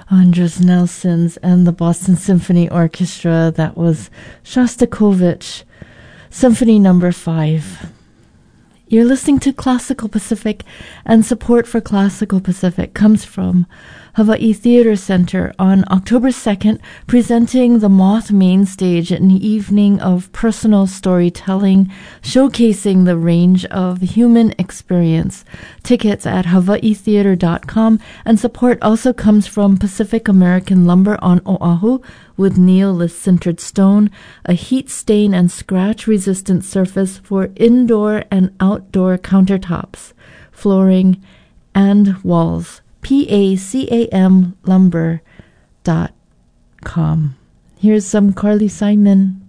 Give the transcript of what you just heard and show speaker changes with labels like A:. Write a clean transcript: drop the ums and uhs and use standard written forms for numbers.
A: Andres Nelson's and the Boston Symphony Orchestra. That was Shostakovich, Symphony Number 5. You're listening to Classical Pacific, and support for Classical Pacific comes from Hawaii Theater Center on October 2nd, presenting The Moth Main Stage, an evening of personal storytelling, showcasing the range of human experience. Tickets at hawaiitheater.com, and support also comes from Pacific American Lumber on Oahu, with Neolith-sintered stone, a heat stain and scratch-resistant surface for indoor and outdoor countertops, flooring, and walls. PACAM lumber.com. Here's some Carly Simon.